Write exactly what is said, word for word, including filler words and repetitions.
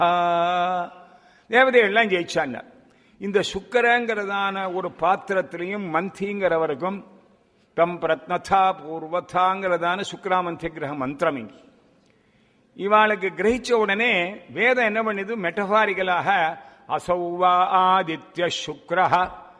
தேவதைகள்லாம் ஜெயிச்சாங்க. இந்த சுக்கரங்கிறதான ஒரு பாத்திரத்திலையும் மந்திங்கிறவருக்கும் தம் பிரத்னதா பூர்வதாங்கிறதான சுக்ராமந்திய கிரக மந்திரம் இங்க இவாளுக்கு கிரகிச்ச உடனே வேதம் என்ன பண்ணுது, மெட்டபாரிகளாக அசௌவா ஆதித்ய சுக்ரஹ